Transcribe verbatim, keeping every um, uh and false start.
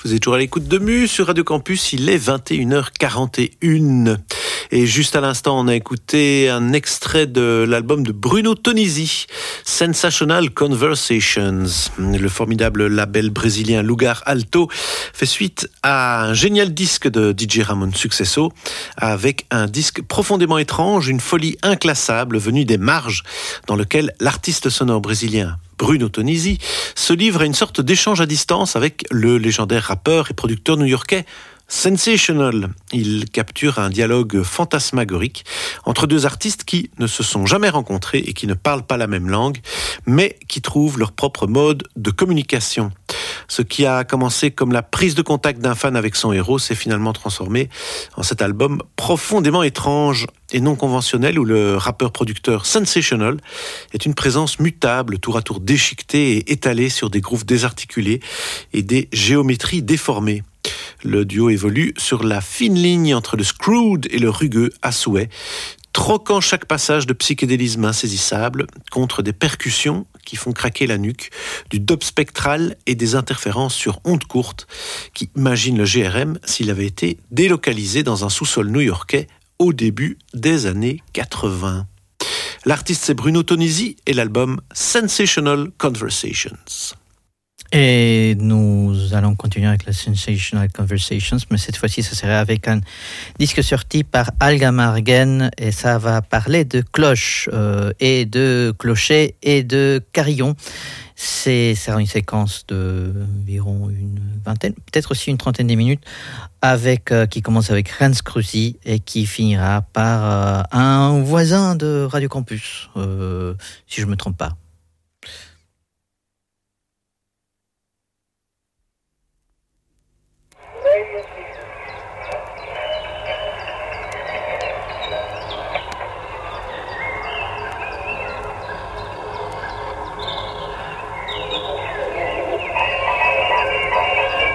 Vous êtes toujours à l'écoute de Mu sur Radio Campus, il est vingt et une heures quarante et une. Et juste à l'instant, on a écouté un extrait de l'album de Bruno Tonisi, Sensational Conversations. Le formidable label brésilien Lugar Alto fait suite à un génial disque de D J Ramon Sucesso, avec un disque profondément étrange, une folie inclassable venue des marges, dans lequel l'artiste sonore brésilien Bruno Tonisi se livre à une sorte d'échange à distance avec le légendaire rappeur et producteur new-yorkais Sensational. Il capture un dialogue fantasmagorique entre deux artistes qui ne se sont jamais rencontrés et qui ne parlent pas la même langue, mais qui trouvent leur propre mode de communication. Ce qui a commencé comme la prise de contact d'un fan avec son héros s'est finalement transformé en cet album profondément étrange et non conventionnel où le rappeur-producteur Sensational est une présence mutable, tour à tour déchiquetée et étalée sur des grooves désarticulés et des géométries déformées. Le duo évolue sur la fine ligne entre le screwed et le rugueux à souhait, troquant chaque passage de psychédélisme insaisissable contre des percussions qui font craquer la nuque, du dub spectral et des interférences sur ondes courtes qui imaginent le G R M s'il avait été délocalisé dans un sous-sol new-yorkais au début des années quatre-vingts. L'artiste c'est Bruno Tonisi et l'album Sensational Conversations. Et nous allons continuer avec la Sensational Conversations, mais cette fois-ci, ça serait avec un disque sorti par Alga Margen, et ça va parler de cloches, euh, et de clochers, et de carillons. C'est, c'est une séquence de environ une vingtaine, peut-être aussi une trentaine de minutes, avec, euh, qui commence avec Hans Cruzy et qui finira par euh, un voisin de Radio Campus, euh, si je ne me trompe pas.